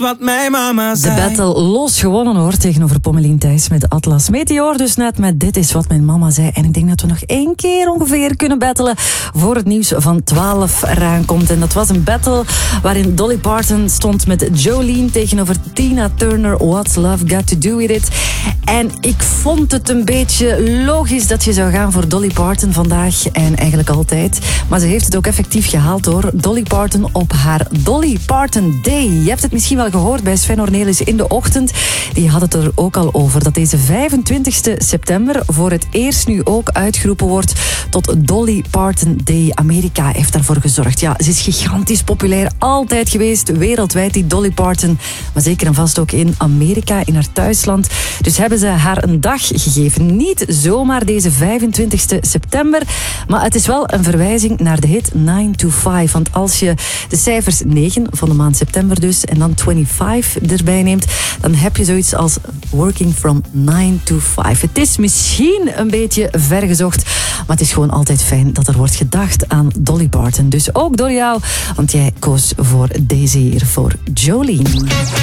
wat mijn mama zei. De battle los gewonnen hoor, tegenover Pommelien Thijs met Atlas Meteor. Dus net met Dit is wat mijn mama zei. En ik denk dat we nog 1 keer ongeveer kunnen battelen voor het nieuws van 12 eraan komt. En dat was een battle waarin Dolly Parton stond met Jolene tegenover Tina Turner. What's Love Got to Do With It? En ik vond het een beetje logisch dat je zou gaan voor Dolly Parton vandaag. En eigenlijk altijd. Maar ze heeft het ook effectief gehaald hoor. Dolly Parton op haar Dolly Parton Day. Je hebt het misschien wel gehoord bij Sven Ornelis in de ochtend. Die had het er ook al over. Dat deze 25 september voor het eerst nu ook uitgeroepen wordt tot Dolly Parton Day. Amerika heeft daarvoor gezorgd. Ja, ze is gigantisch populair. Altijd geweest. Wereldwijd die Dolly Parton. Maar zeker en vast ook in Amerika, in haar thuisland. Dus hebben ze haar een dag gegeven. Niet zomaar deze 25 september. Maar het is wel een verwijzing naar de hit 9 to 5. Want als je de cijfers 9 van de maand september dus en dan 25 erbij neemt, dan heb je zoiets als working from 9 to 5. Het is misschien een beetje vergezocht, maar het is gewoon altijd fijn dat er wordt gedacht aan Dolly Parton. Dus ook door jou, want jij koos voor deze hier, voor Jolene.